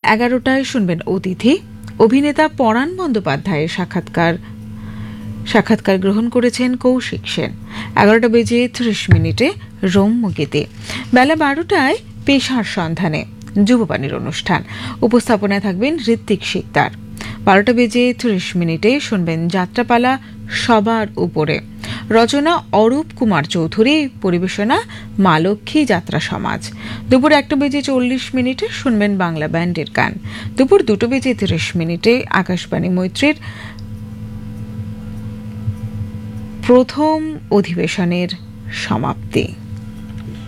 11টায় শুনবেন অতিথি। অভিনেতা পরাণ বন্দ্যোপাধ্যায়ের সাক্ষাৎকার গ্রহণ করেছেন কৌশিক সেন। 11:30 রম্যগীতি। বেলা 12টায় পেশার সন্ধানে যুববাণীর অনুষ্ঠান। উপস্থাপনায় থাকবেন ঋত্বিক শিকদার। 12:30 শুনবেন যাত্রাপালা সবার উপরে। রচনা অরূপ কুমার চৌধুরী, পরিবেশনা মা লক্ষ্মী যাত্রা সমাজ। দুপুর 1:40 শুনবেন বাংলা ব্যান্ডের গান। দুপুর 2:30 আকাশবাণী মৈত্রীর প্রথম অধিবেশনের সমাপ্তি।